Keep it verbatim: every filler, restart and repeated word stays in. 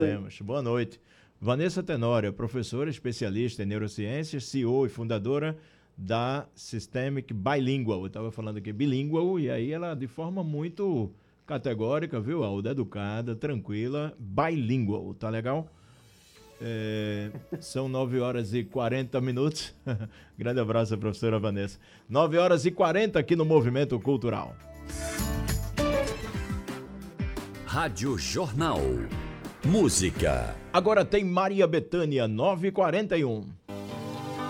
Temos. Boa noite. Vanessa Tenório, professora especialista em neurociências, C E O e fundadora da Systemic Bilingual. Eu estava falando aqui bilingual, e aí ela, de forma muito categórica, viu, Alda? Educada, tranquila, bilingual, tá legal? É, são nove horas e quarenta minutos. Grande abraço, professora Vanessa. nove horas e quarenta aqui no Movimento Cultural. Rádio Jornal. Música. Agora tem Maria Bethânia, nove e quarenta e um.